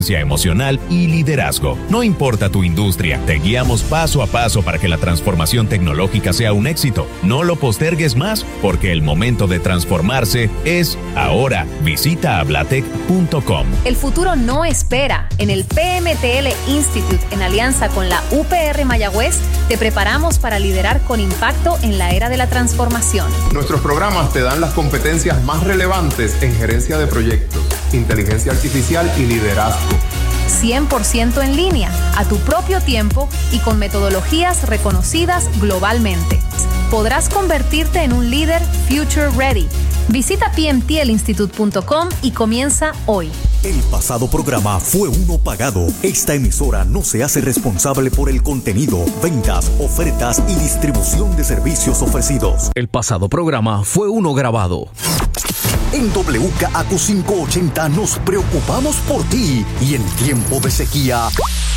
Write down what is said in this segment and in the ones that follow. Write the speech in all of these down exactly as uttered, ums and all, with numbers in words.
inteligencia emocional y liderazgo. No importa tu industria, te guiamos paso a paso para que la transformación tecnológica sea un éxito. No lo postergues más, porque el momento de transformarse es ahora. Visita ablatec punto com. El futuro no espera. En el P M T L Institute, en alianza con la U P R Mayagüez, te preparamos para liderar con impacto en la era de la transformación. Nuestros programas te dan las competencias más relevantes en gerencia de proyectos, inteligencia artificial y liderazgo. cien por ciento en línea, a tu propio tiempo y con metodologías reconocidas globalmente. Podrás convertirte en un líder future ready. Visita p m t l institute punto com y comienza hoy. El pasado programa fue uno pagado. Esta emisora no se hace responsable por el contenido, ventas, ofertas y distribución de servicios ofrecidos. El pasado programa fue uno grabado. En W K A Q quinientos ochenta nos preocupamos por ti y en tiempo de sequía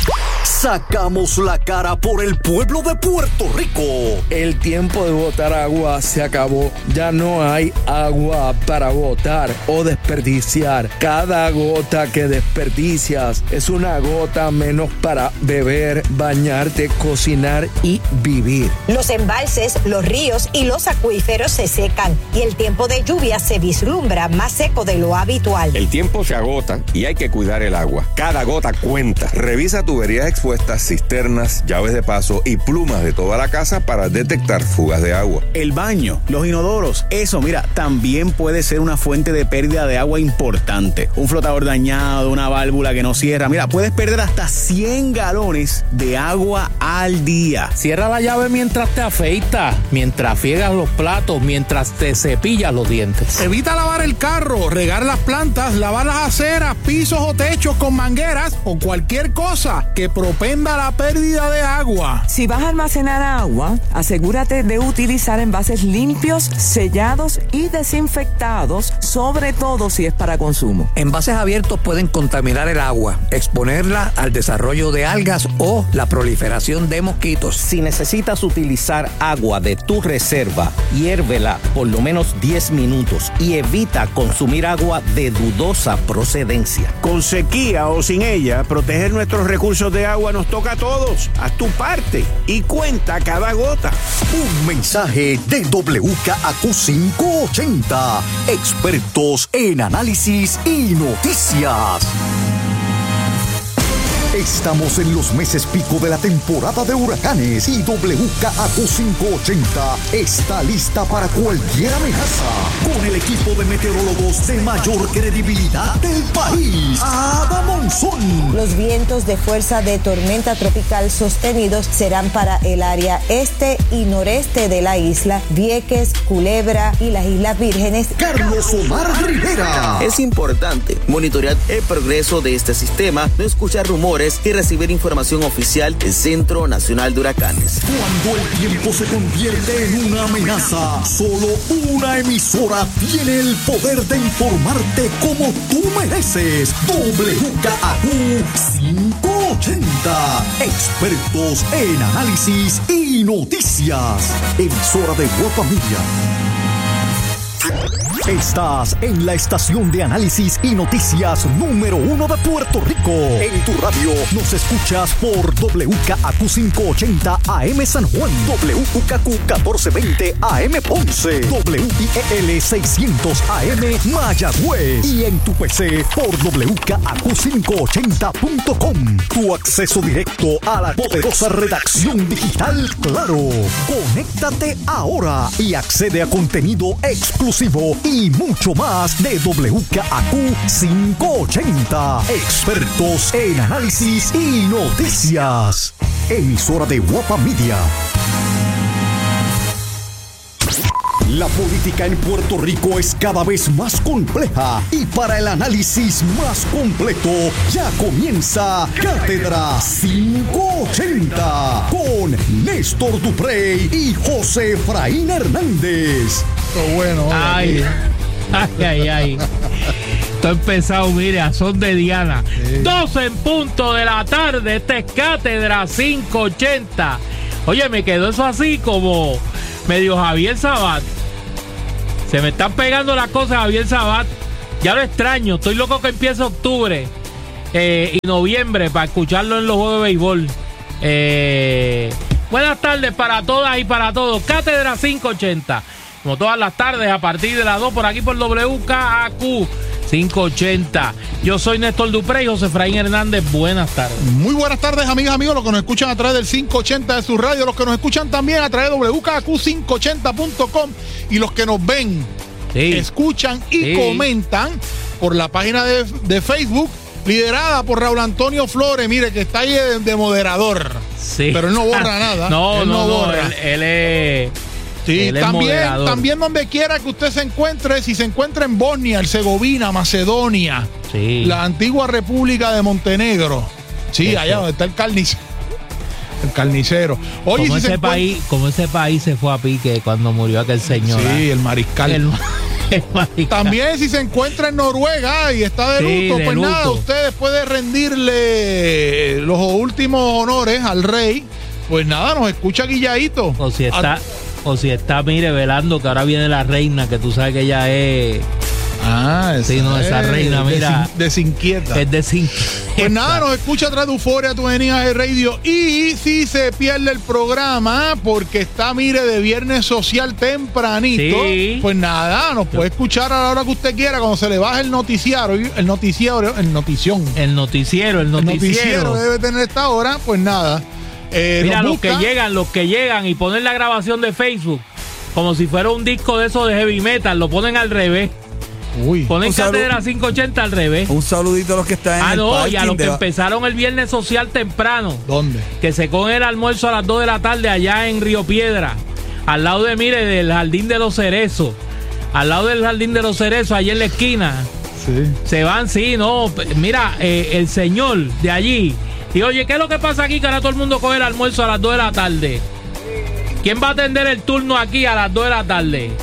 sacamos la cara por el pueblo de Puerto Rico. El tiempo de botar agua se acabó. Ya no hay agua para botar o desperdiciar. Cada gota que desperdicias es una gota menos para beber, bañarte, cocinar y vivir. Los embalses, los ríos y los acuíferos se secan y el tiempo de lluvia se vislumbra más seco de lo habitual. El tiempo se agota y hay que cuidar el agua. Cada gota cuenta. Revisa tuberías expuestas, cisternas, llaves de paso y plumas de toda la casa para detectar fugas de agua. El baño, los inodoros, eso, mira, también puede ser una fuente de pérdida de agua importante. Un flotador dañado, una válvula que no cierra. Mira, puedes perder hasta cien galones de agua al día. Cierra la llave mientras te afeitas, mientras friegas los platos, mientras te cepillas los dientes. Evita lavar el carro, regar las plantas, lavar las aceras, pisos o techos con mangueras o cualquier cosa que propenda la pérdida de agua. Si vas a almacenar agua, asegúrate de utilizar envases limpios, sellados y desinfectados, sobre todo si es para consumo. Envases abiertos pueden contaminar el agua, exponerla al desarrollo de algas o la proliferación de mosquitos. Si necesitas utilizar agua de tu reserva, hiérvela por lo menos diez minutos y evita consumir agua de dudosa procedencia. Con sequía o sin ella, proteger nuestros recursos de agua nos toca a todos. Haz tu parte y cuenta cada gota. Un mensaje de W K A Q quinientos ochenta. Expertos en análisis y noticias. Estamos en los meses pico de la temporada de huracanes y W K A Q quinientos ochenta está lista para cualquier amenaza con el equipo de meteorólogos de mayor credibilidad del país, Ada Monzón. Los vientos de fuerza de tormenta tropical sostenidos serán para el área este y noreste de la isla, Vieques, Culebra y las Islas Vírgenes. Carlos Omar Rivera. Es importante monitorear el progreso de este sistema, no escuchar rumores y recibir información oficial del Centro Nacional de Huracanes. Cuando el tiempo se convierte en una amenaza, solo una emisora tiene el poder de informarte como tú mereces. W K A Q quinientos ochenta. Expertos en análisis y noticias. Emisora de Guapa Media. Estás en la estación de análisis y noticias número uno de Puerto Rico. En tu radio nos escuchas por W K A Q quinientos ochenta A M San Juan, W K Q catorce veinte A M Ponce, W I E L seiscientos A M Mayagüez y en tu P C por W K A Q quinientos ochenta punto com. Tu acceso directo a la poderosa redacción digital Claro. Conéctate ahora y accede a contenido exclusivo y mucho más de W K A Q quinientos ochenta. Expertos en análisis y noticias. Emisora de Guapa Media. La política en Puerto Rico es cada vez más compleja y para el análisis más completo ya comienza Cátedra quinientos ochenta con Néstor Duprey y José Efraín Hernández. Oh, bueno, ay, ay, ay, ay. Esto ha empezado, mire, a son de Diana. Sí. doce en punto de la tarde, esta es Cátedra quinientos ochenta. Oye, me quedó eso así como medio Javier Sabat. Se me están pegando las cosas, Javier Sabat. Ya lo extraño, estoy loco que empiece octubre. eh, y noviembre para escucharlo en los juegos de béisbol. Eh, buenas tardes para todas y para todos. Cátedra quinientos ochenta. Como todas las tardes, a partir de las dos, por aquí por W K A Q quinientos ochenta. Yo soy Néstor Duprey y José Efraín Hernández. Buenas tardes. Muy buenas tardes, amigas, amigos, los que nos escuchan a través del quinientos ochenta de su radio, los que nos escuchan también a través de W K A Q quinientos ochenta punto com y los que nos ven, sí. escuchan y sí. comentan por la página de, de Facebook, liderada por Raúl Antonio Flores, mire, que está ahí de, de moderador. Sí. Pero él no borra nada. No, él no, no borra. Él, él es... Sí, él es también, moderador. también donde quiera que usted se encuentre, si se encuentra en Bosnia, Herzegovina, Macedonia, sí. la antigua República de Montenegro. Sí, Eso. allá donde está el carnicero. El carnicero. Oye, como, si ese se país, encuentra... como ese país se fue a pique cuando murió aquel señor. Sí, ¿eh? el mariscal. El, el mariscal. También si se encuentra en Noruega y está de sí, luto, de pues luto. nada, usted después de rendirle los últimos honores al rey, pues nada, nos escucha guilladito. O si está... A... O si está, mire, velando que ahora viene la reina, que tú sabes que ella es... Ah, esa, sí, no, esa es, reina, mira. Desin, desinquieta. Es desinquieta. Pues nada, nos escucha a través de Euforia, tu de radio. Y si se pierde el programa, porque está, mire, de viernes social tempranito, sí. pues nada, nos puede escuchar a la hora que usted quiera, cuando se le baje el noticiario, el noticiero, el notición. El noticiero, el noticiero. El noticiero debe tener esta hora, pues nada. Eh, Mira, los que llegan, los que llegan y ponen la grabación de Facebook como si fuera un disco de esos de heavy metal, lo ponen al revés. Uy, ponen Cátedra quinientos ochenta al revés. Un saludito a los que están en ah, el no, parking. Y a los que de... empezaron el viernes social temprano. ¿Dónde? Que se cogen el almuerzo a las dos de la tarde allá en Río Piedra. Al lado de, mire, del Jardín de los Cerezos. Al lado del Jardín de los Cerezos, allí en la esquina. Sí. Se van, sí, no. Mira, eh, el señor de allí. Y oye, ¿qué es lo que pasa aquí? Que ahora todo el mundo coge el almuerzo a las dos de la tarde. ¿Quién va a atender el turno aquí a las dos de la tarde?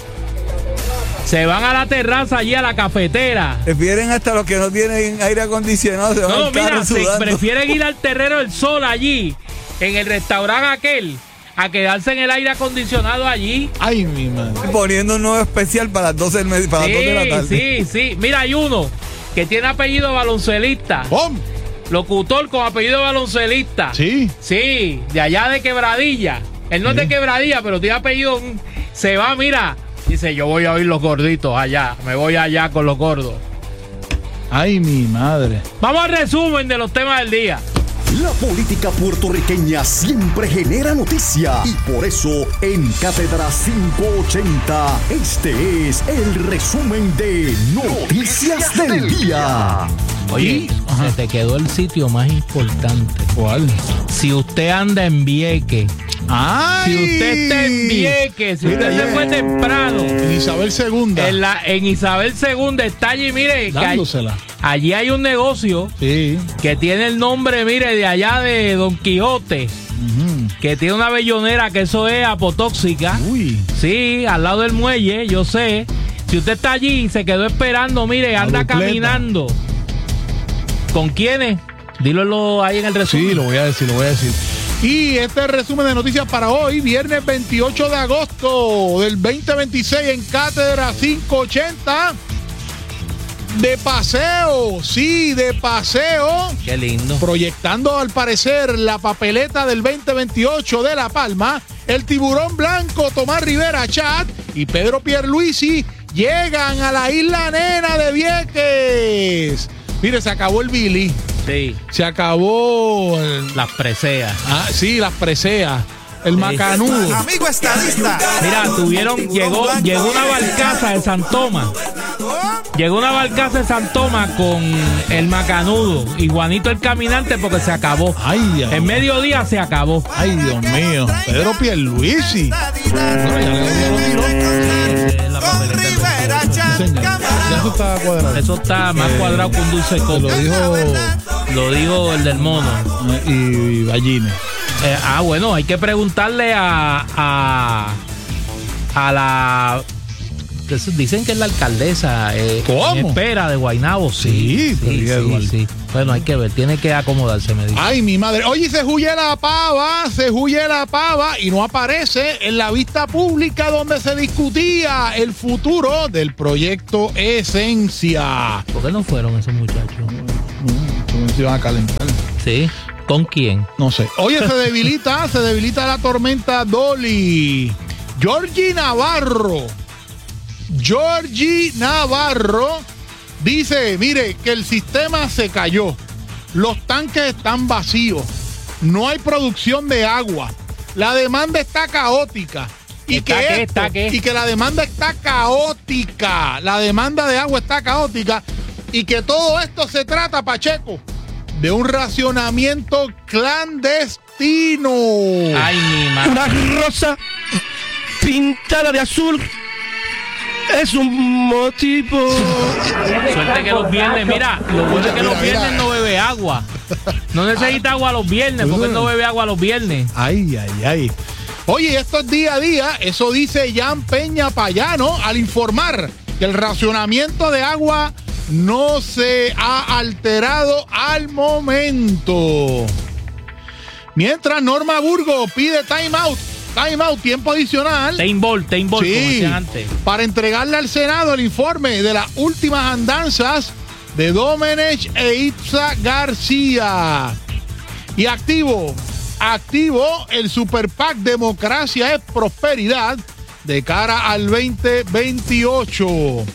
Se van a la terraza allí a la cafetera. Prefieren hasta los que no tienen aire acondicionado. Se van no, al carro mira, se sudando. prefieren ir al Terrero del Sol allí, en el restaurante aquel, a quedarse en el aire acondicionado allí. Ay, mi madre. Poniendo un nuevo especial para las doce, para sí, las dos de la tarde. Sí, sí. Mira, hay uno que tiene apellido baloncelista. ¿Cómo? Locutor con apellido baloncelista. Sí. Sí, de allá de Quebradilla. Él no sí. es de Quebradilla, pero tiene apellido. Se va, mira. Dice, yo voy a oír los gorditos allá. Me voy allá con los gordos. Ay, mi madre. Vamos al resumen de los temas del día. La política puertorriqueña siempre genera noticia y por eso en Cátedra quinientos ochenta este es el resumen de Noticias del Día. Oye, se te quedó el sitio más importante. ¿Cuál? Si usted anda en Vieques. ¡Ay! Si usted está en Vieques, si usted se fue temprano. En Isabel segunda. En, la, en Isabel segunda está allí, mire. Dándosela. Allí hay un negocio sí. que tiene el nombre, mire, de allá de Don Quijote. Uh-huh. Que tiene una bellonera que eso es apotóxica. Uy. Sí, al lado del muelle, yo sé. Si usted está allí y se quedó esperando, mire, anda caminando. ¿Con quiénes? Dílo ahí en el resumen. Sí, lo voy a decir, lo voy a decir. Y este es el resumen de noticias para hoy, viernes veintiocho de agosto del veinte veintiséis en Cátedra quinientos ochenta. De paseo, sí, de paseo. Qué lindo. Proyectando al parecer la papeleta del veinte veintiocho de La Palma, el tiburón blanco Tomás Rivera Chat y Pedro Pierluisi llegan a la Isla Nena de Vieques. Mire, se acabó el Billy. Sí. Se acabó el... las preseas. Ah, sí, las preseas. El sí. macanudo. Amigo estadista. Mira, tuvieron, llegó, llegó una barcaza de San Tomás. Llegó una barcaza de San Tomás con el macanudo y Juanito el caminante porque se acabó. Ay, Dios. En mediodía se acabó. Ay, Dios mío. Pedro Pierluisi. Bueno, ya le lo tiró. La papeleta. Ya eso está cuadrado. Eso está más eh, cuadrado que un dulce coco. Lo dijo, lo dijo el del mono. Y, y Ballines. Eh, ah, bueno, hay que preguntarle a a, a la... Dicen que es la alcaldesa. Eh, ¿Cómo? En espera de Guaynabo. Sí, sí, sí, sí, sí. Bueno, hay que ver, tiene que acomodarse, me dice. Ay, mi madre. Oye, se huye la pava, se huye la pava y no aparece en la vista pública donde se discutía el futuro del proyecto Esencia. ¿Por qué no fueron esos muchachos? No, se iban a calentar. Sí. ¿Con quién? No sé. Oye, se debilita, se debilita la tormenta Dolly. Georgie Navarro. Georgie Navarro dice, mire, que el sistema se cayó. Los tanques están vacíos. No hay producción de agua. La demanda está caótica. Y que, qué, esto, está qué. y que la demanda está caótica. La demanda de agua está caótica. Y que todo esto se trata, Pacheco, de un racionamiento clandestino. Ay, mi madre. Una rosa pintada de azul es un motivo. Suerte que los viernes, mira, lo bueno es que los viernes no bebe agua. No necesita agua los viernes, porque él no bebe agua los viernes. Ay, ay, ay. Oye, esto es día a día, eso dice Jan Peña Payano al informar que el racionamiento de agua no se ha alterado al momento. Mientras Norma Burgo pide time out, time out, tiempo adicional. Time ball, time ball, sí, como decían antes. Para entregarle al Senado el informe de las últimas andanzas de Domenech e Itza García. Y activo, activo el Super PAC Democracia es Prosperidad de cara al veinte veintiocho.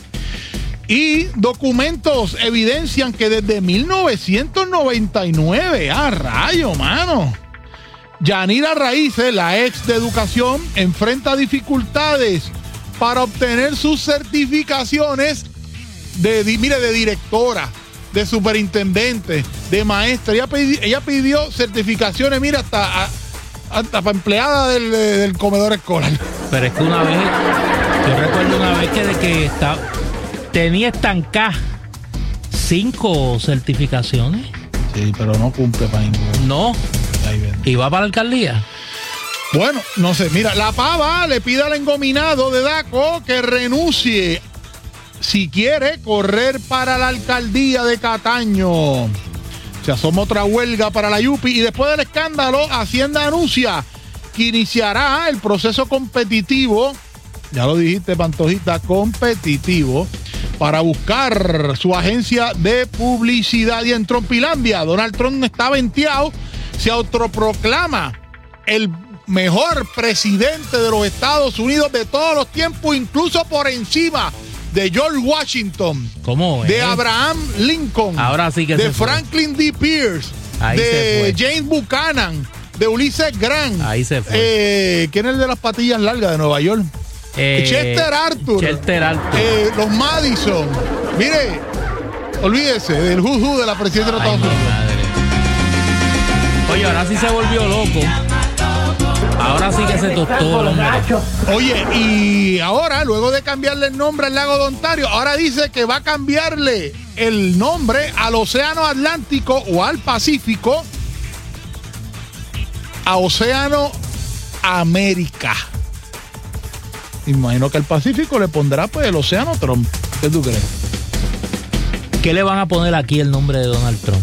Y documentos evidencian que desde mil novecientos noventa y nueve, a rayo, mano, Yanira Raíces, la ex de Educación, enfrenta dificultades para obtener sus certificaciones de, mire, de directora, de superintendente, de maestra. Ella pidió, ella pidió certificaciones, mira, hasta, hasta para empleada del, del comedor escolar. Pero es que una vez, yo recuerdo una vez que de que estaba, tenía estancada cinco certificaciones. Sí, pero no cumple para ninguno. No. ¿Y va para la alcaldía? Bueno, no sé. Mira, la Pava le pide al engominado de Daco que renuncie si quiere correr para la alcaldía de Cataño. Se asoma otra huelga para la Yupi y después del escándalo, Hacienda anuncia que iniciará el proceso competitivo, ya lo dijiste, Pantojita, competitivo, para buscar su agencia de publicidad. Y en Trumpilandia, Donald Trump está venteado, se autoproclama el mejor presidente de los Estados Unidos de todos los tiempos, incluso por encima de George Washington, ¿cómo es? De Abraham Lincoln, ahora sí que de se Franklin D. Pierce, ahí de James Buchanan, de Ulises Grant. Ahí se fue. Eh, ¿Quién es el de las patillas largas de Nueva York? Eh, Chester Arthur. Chester Arthur. Eh, los Madison. Mire, olvídese del who's who de la presidencia de los Estados Unidos. Oye, ahora sí se volvió loco. Ahora sí que se tostó el hombre. Oye, y ahora, luego de cambiarle el nombre al lago de Ontario, ahora dice que va a cambiarle el nombre al Océano Atlántico o al Pacífico a Océano América. Imagino que al Pacífico le pondrá pues el Océano Trump. ¿Qué tú crees? ¿Qué le van a poner aquí el nombre de Donald Trump?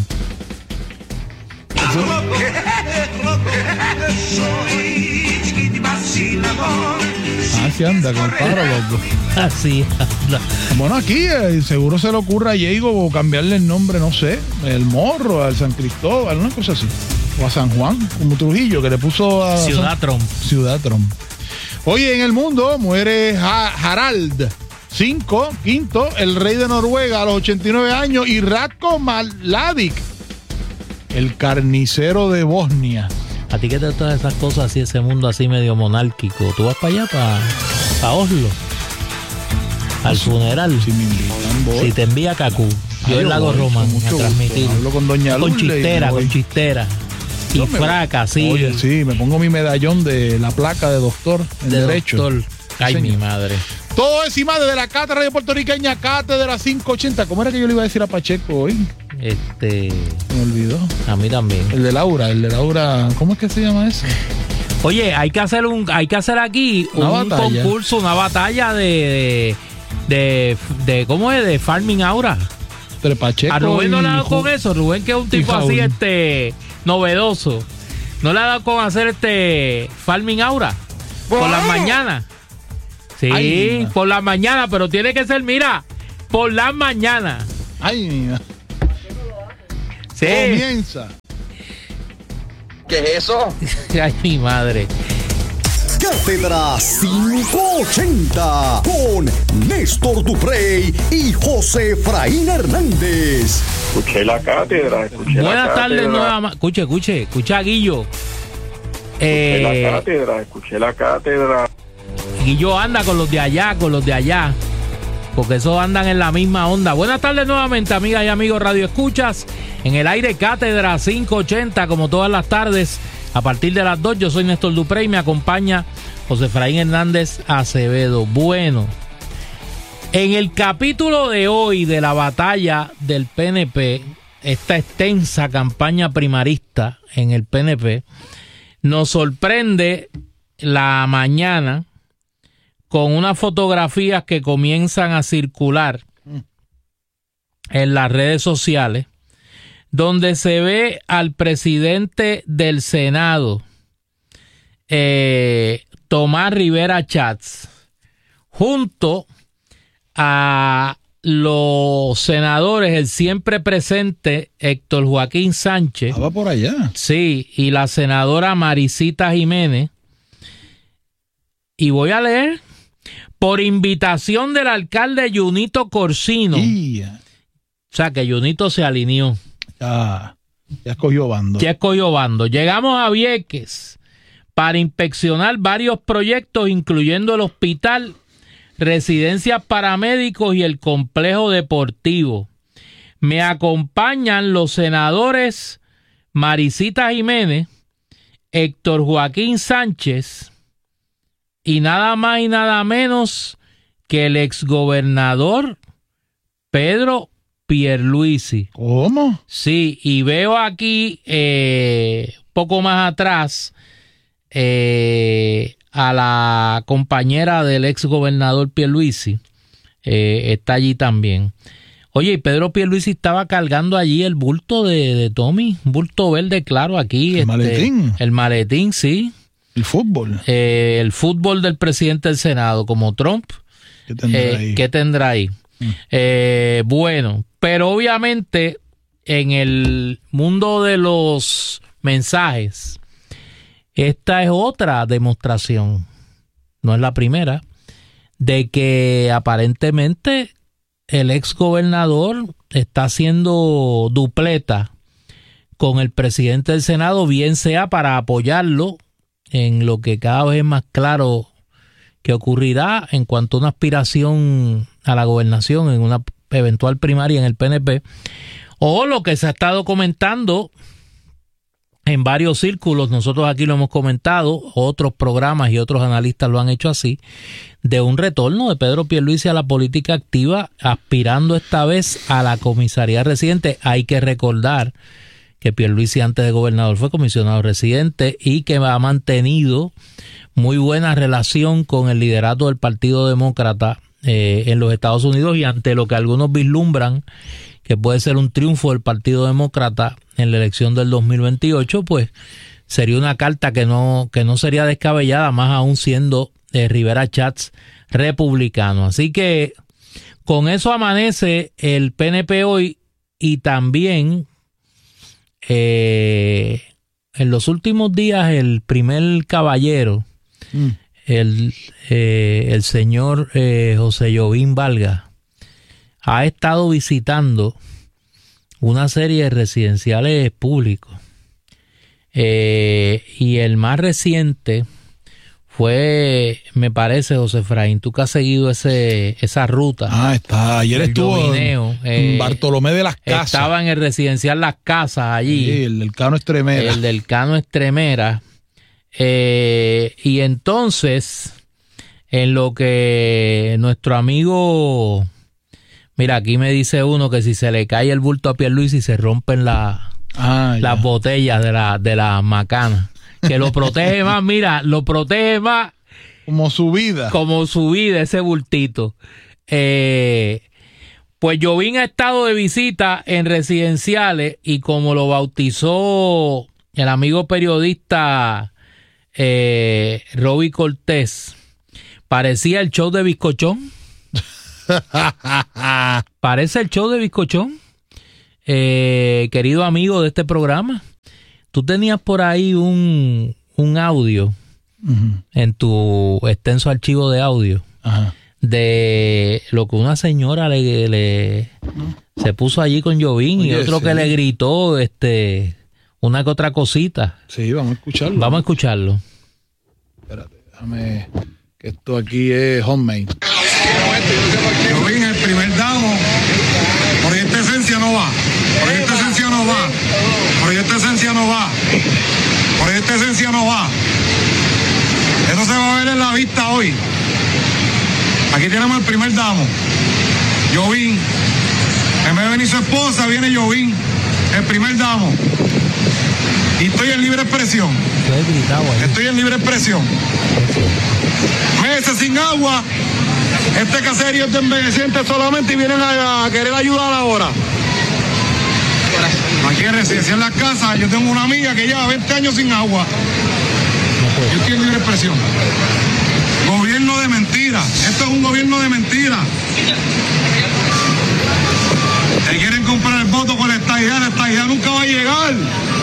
Así anda, compadre, loco. Así anda. Bueno, aquí eh, seguro se le ocurre a Diego cambiarle el nombre, no sé, el Morro, al San Cristóbal, una cosa así. O a San Juan, como Trujillo, que le puso a Ciudad San... Trump. Ciudad Trump. Oye, en el mundo muere ha Harald cinco, quinto, el rey de Noruega a los ochenta y nueve años, y Ratko Mladic, el carnicero de Bosnia. ¿A ti qué te todas esas cosas así, ese mundo así medio monárquico? ¿Tú vas para allá, para pa Oslo? Al si, funeral. Si me invitan, voy. Si te envía Cacú, yo el Lago Román a transmitir. Hablo con Doña Con chistera, con chistera. Y no, me, fraca, sí. Oye, sí, me pongo mi medallón de la placa de doctor en de derecho. Doctor. Ay, señor. Mi madre. Todo es y más desde la Cátedra Radio Puertorriqueña, Cátedra quinientos ochenta. ¿Cómo era que yo le iba a decir a Pacheco hoy? Este. Me olvidó. A mí también. El de Laura, el de Laura. ¿Cómo es que se llama ese? Oye, hay que hacer un, hay que hacer aquí una un batalla. concurso, una batalla de, de, de, de ¿cómo es? De Farming Aura. Pero Pacheco. A Rubén no le ha dado y... con eso. Rubén, que es un tipo así, este, novedoso. No le ha dado con hacer este Farming Aura. Por las mañanas. Sí, Ay, por las mañanas, pero tiene que ser, mira, por las mañanas. Ay, mira. Sí. Comienza. ¿Qué es eso? Ay, mi madre. Cátedra quinientos ochenta con Néstor Duprey y José Efraín Hernández. Escuché la cátedra, escuché Buenas la tardes cátedra. nuevamente. Escuche, escuche, escucha a Guillo. Escuché Eh, la cátedra, escuché la cátedra. Guillo anda con los de allá, con los de allá. Porque esos andan en la misma onda. Buenas tardes nuevamente, amigas y amigos Radio Escuchas. En el aire Cátedra quinientos ochenta, como todas las tardes, a partir de las dos. Yo soy Néstor Duprey y me acompaña José Efraín Hernández Acevedo. Bueno, en el capítulo de hoy de la batalla del P N P, esta extensa campaña primarista en el P N P, nos sorprende la mañana con unas fotografías que comienzan a circular en las redes sociales, donde se ve al presidente del Senado, eh, Tomás Rivera Chats, junto a los senadores, el siempre presente Héctor Joaquín Sánchez. Va por allá. Sí, y la senadora Maricita Jiménez. Y voy a leer. Por invitación del alcalde Junito Corsino. Yeah. O sea, que Junito se alineó. Ya, ya escogió bando. Ya escogió bando. Llegamos a Vieques para inspeccionar varios proyectos, incluyendo el hospital, residencias paramédicos y el complejo deportivo. Me acompañan los senadores Maricita Jiménez, Héctor Joaquín Sánchez, y nada más y nada menos que el exgobernador Pedro Pierluisi. ¿Cómo? Sí, y veo aquí, eh, poco más atrás, eh, a la compañera del exgobernador Pierluisi. Eh, está allí también. Oye, y Pedro Pierluisi estaba cargando allí el bulto de, de Tommy, un bulto verde claro aquí. El este, maletín. El maletín, sí. El fútbol. Eh, el fútbol del presidente del Senado, como Trump. ¿Qué tendrá eh, ahí? ¿Qué tendrá ahí? Mm. Eh, bueno, pero obviamente en el mundo de los mensajes, esta es otra demostración, no es la primera, de que aparentemente el ex gobernador está haciendo dupleta con el presidente del Senado, bien sea para apoyarlo en lo que cada vez es más claro que ocurrirá en cuanto a una aspiración a la gobernación en una eventual primaria en el P N P, o lo que se ha estado comentando en varios círculos, nosotros aquí lo hemos comentado, otros programas y otros analistas lo han hecho así, de un retorno de Pedro Pierluisi a la política activa, aspirando esta vez a la comisaría residente. Hay que recordar que Pierluisi antes de gobernador fue comisionado residente y que ha mantenido muy buena relación con el liderato del Partido Demócrata eh, en los Estados Unidos, y ante lo que algunos vislumbran que puede ser un triunfo del Partido Demócrata en la elección del dos mil veintiocho, pues sería una carta que no, que no sería descabellada, más aún siendo eh, Rivera Chats republicano. Así que con eso amanece el P N P hoy, y también Eh, en los últimos días el primer caballero, mm. el, eh, el señor eh, José Jovín Valga, ha estado visitando una serie de residenciales públicos, eh, y el más reciente fue, me parece, José Efraín, tú que has seguido ese esa ruta. Ah, está. Ayer estuvo Llovineo, en eh, Bartolomé de las Casas. Estaba en el residencial Las Casas allí. Sí, el del Cano Estremera. El del Cano Estremera. Eh, y entonces, en lo que nuestro amigo, mira, aquí me dice uno que si se le cae el bulto a Pierluisi se rompen la, ah, las botellas de la, de la macana. Que lo protege más, mira, lo protege más. Como su vida. Como su vida, ese bultito. Eh, pues Jovín ha estado de visita en residenciales, y como lo bautizó el amigo periodista eh, Roby Cortés, parecía el show de Bizcochón. Parece el show de Bizcochón. eh, querido amigo de este programa, tú tenías por ahí un, un audio uh-huh. en tu extenso archivo de audio uh-huh. de lo que una señora le, le uh-huh. se puso allí con Jovín y otro sí. que le gritó este una que otra cosita. Sí, vamos a escucharlo. Vamos a escucharlo. Espérate, déjame, que esto aquí es homemade. Jovín, el primer damo, por esta esencia no va, por esta esencia no va, por esta esencia no va, por esta esencia no va. Eso se va a ver en la vista hoy. Aquí tenemos el primer damo, Jovín. En vez de venir su esposa, viene Jovín, el primer damo. Y estoy en libre expresión. Estoy en libre expresión. Meses sin agua. Este caserío es de envejecientes solamente y vienen a, a querer ayudar ahora. Aquí en residencia en la casa, yo tengo una amiga que lleva veinte años sin agua. Yo estoy en libre expresión. Gobierno de mentira. Esto es un gobierno de mentira. Si quieren comprar el voto con la estadidad, la estadidad nunca va a llegar.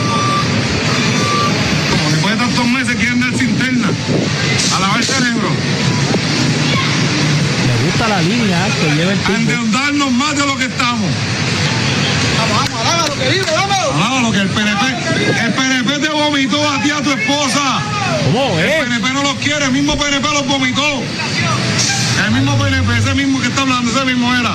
Como después de tantos meses quieren dar cinterna a lavar el cerebro. Me gusta la línea que lleva el tipo. A endeudarnos más de lo que estamos. Vamos, vamos, alaba lo que dice, vamos. Alaba lo que el P N P, el P N P te vomitó a ti, a tu esposa. ¿Cómo es? El P N P no los quiere, el mismo P N P los vomitó. El mismo P N P, ese mismo que está hablando, ese mismo era.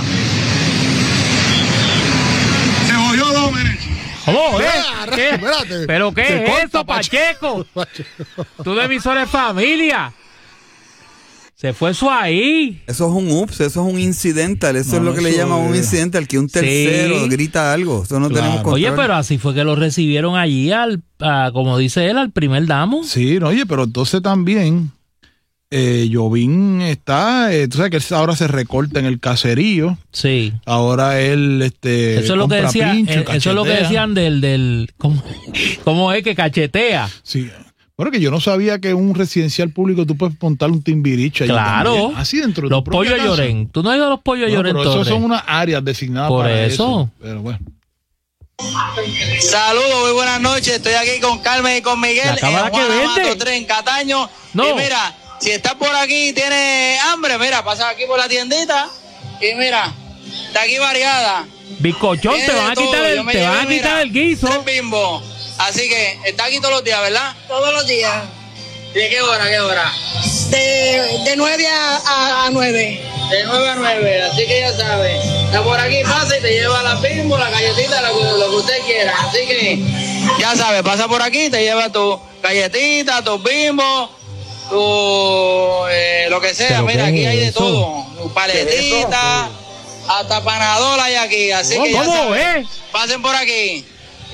Se jodió Domenech. ¿Cómo es? ¿Qué? Espérate. ¿Pero qué Se es eso, Pacheco? Pacheco. Tú de emisores familia. Se fue eso ahí. Eso es un ups, eso es un incidental. Eso no, es lo que eso le llaman un incidental, que un tercero sí. grita algo. Eso no claro. tenemos control. Oye, pero así fue que lo recibieron allí, al, a, como dice él, al primer damo. Sí, no, oye, pero entonces también eh, Jovín está, eh, tú sabes que él ahora se recorta en el caserío. Sí. Ahora él este, eso es lo que decía, pincho, eh, eso es lo que decían del, del ¿cómo, cómo es que cachetea? Sí. Bueno, que yo no sabía que en un residencial público tú puedes montar un timbiriche. Claro. Así dentro de los pollos lloren. Tú no has ido a los pollos no, lloren. Pero esos son unas áreas designadas por para eso. eso. Pero bueno. Saludos, muy buenas noches. Estoy aquí con Carmen y con Miguel en Juan Amato tres en Cataño. No. Y mira, si estás por aquí y tienes hambre, mira, pasa aquí por la tiendita y mira, está aquí variada. Bizcochón, te van a quitar el, te van a quitar el guiso. Bimbo. Así que está aquí todos los días, ¿verdad? Todos los días. ¿Y de qué hora, qué hora? De, de nueve a nueve. De nueve a nueve, así que ya sabe. Está por aquí, pasa y te lleva la bimbo, la galletita, lo, lo que usted quiera. Así que ya sabe, pasa por aquí, te lleva tu galletita, tu bimbo, tu eh, lo que sea. Mira, aquí hay de eso? todo. Tu paletita, hasta panadora hay aquí. Así que ya saben, pasen por aquí.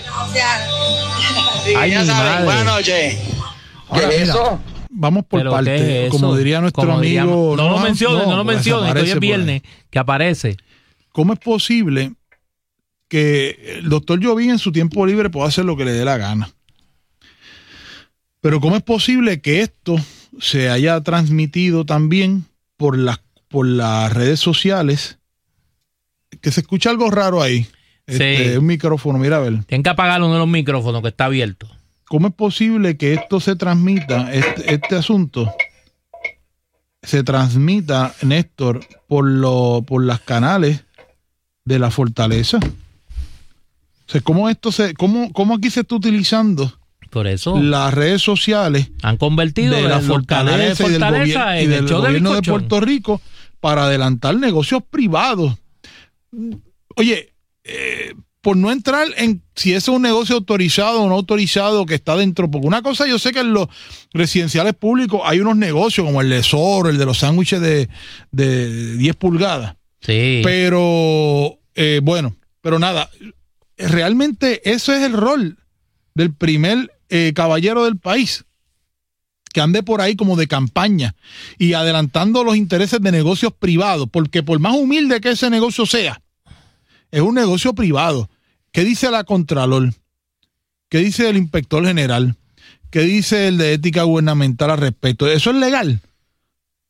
Sí, ay, ya saben, buenas noches. ¿Qué es eso? Vamos por parte, es como diría nuestro como amigo. Diríamos, no, no lo menciones, no, no lo menciones, que hoy es viernes, que aparece. ¿Cómo es posible que el doctor Jovín en su tiempo libre pueda hacer lo que le dé la gana? Pero ¿cómo es posible que esto se haya transmitido también por las, por las redes sociales? Que se escucha algo raro ahí. Este, sí. Un micrófono, mira a ver. Tienen que apagar uno de los micrófonos que está abierto. ¿Cómo es posible que esto se transmita, este, este asunto, se transmita, Néstor, por, lo, por las canales de la Fortaleza? O sea, ¿cómo, esto se, cómo, cómo aquí se está utilizando por eso las redes sociales han convertido de la Fortaleza, de Fortaleza y del, gobier- y del gobierno de, de Puerto Rico para adelantar negocios privados? Oye, eh, por no entrar en si ese es un negocio autorizado o no autorizado que está dentro, porque una cosa yo sé que en los residenciales públicos hay unos negocios como el de Soro, el de los sándwiches de, de diez pulgadas. Sí. Pero, eh, bueno, pero nada, realmente ese es el rol del primer eh, caballero del país, que ande por ahí como de campaña y adelantando los intereses de negocios privados, porque por más humilde que ese negocio sea, es un negocio privado. ¿Qué dice la Contralor? ¿Qué dice el Inspector General? ¿Qué dice el de Ética Gubernamental al respecto? ¿Eso es legal?